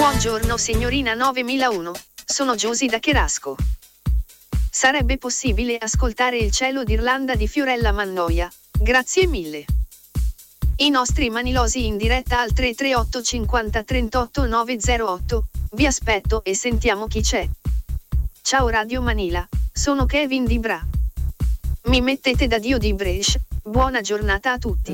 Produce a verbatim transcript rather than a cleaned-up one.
Buongiorno signorina novemilauno, sono Giusy da Cherasco. Sarebbe possibile ascoltare Il cielo d'Irlanda di Fiorella Mannoia? Grazie mille. I nostri manilosi in diretta al tre tre otto cinquanta trentotto novecentotto, vi aspetto e sentiamo chi c'è. Ciao Radio Manila, sono Kevin di Bra. Mi mettete da Dio di Brescia, buona giornata a tutti.